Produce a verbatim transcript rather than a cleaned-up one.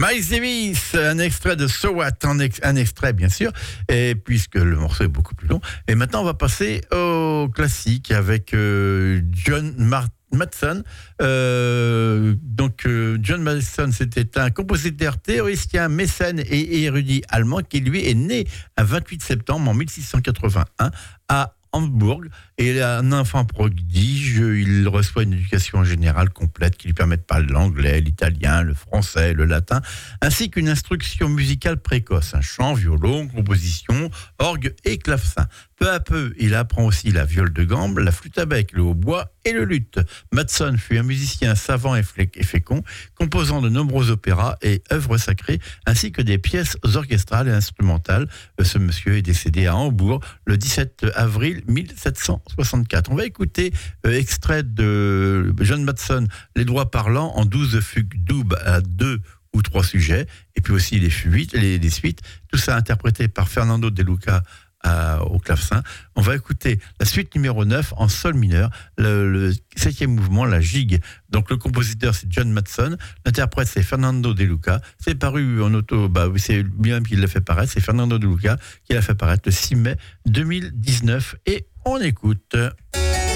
Miles Davis, un extrait de So What, un, ex- un extrait bien sûr, et puisque le morceau est beaucoup plus long. Et maintenant, on va passer au classique avec euh, John Martin. Matheson. Euh, donc, euh, John Matheson, c'était un compositeur, théoricien, mécène et érudit allemand qui, lui, est né un vingt-huit septembre en mille six cent quatre-vingt-un à Hambourg. Et il a un enfant prodige. Il reçoit une éducation générale complète qui lui permet de parler l'anglais, l'italien, le français, le latin, ainsi qu'une instruction musicale précoce. Un chant, violon, composition, orgue et clavecin. Peu à peu, il apprend aussi la viole de gambe, la flûte à bec, le hautbois et le luth. Matheson fut un musicien savant et fécond, composant de nombreux opéras et œuvres sacrées, ainsi que des pièces orchestrales et instrumentales. Ce monsieur est décédé à Hambourg le dix-sept avril mille sept cent soixante-quatre. On va écouter euh, extrait de John Matheson, Les droits parlants, en douze fugues doubles à deux ou trois sujets, et puis aussi les fuites, les, les suites, tout ça interprété par Fernando De Luca à, au clavecin. On va écouter la suite numéro neuf en sol mineur, le, le septième mouvement, la gigue. Donc le compositeur c'est John Matheson, l'interprète c'est Fernando De Luca. C'est paru en auto, bah c'est lui-même qui l'a fait paraître, c'est Fernando De Luca qui l'a fait paraître le six mai deux mille dix-neuf, et on écoute.